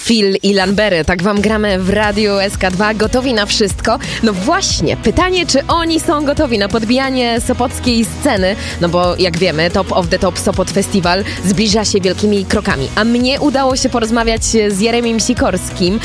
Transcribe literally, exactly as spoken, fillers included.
Phil i Lanbery, tak wam gramy w Radiu S K dwa, gotowi na wszystko? No właśnie, pytanie, czy oni są gotowi na podbijanie sopockiej sceny? No bo jak wiemy, Top of the Top Sopot Festival zbliża się wielkimi krokami, a mnie udało się porozmawiać z Jeremim Sikorskim,